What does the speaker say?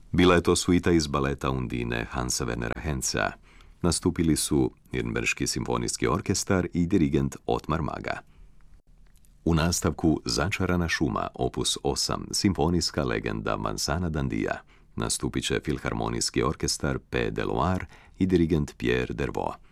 Bila je to suita iz baleta Undine Hansa Wernera Henza. Nastupili su Nirnberški simfonijski orkestar i dirigent Otmar Maga. U nastavku Začarana šuma, opus 8, simfonijska legenda Vincenta d'Andija. Nastupit će Filharmonijski orkestar P. de Loire i dirigent Pierre Dervaux.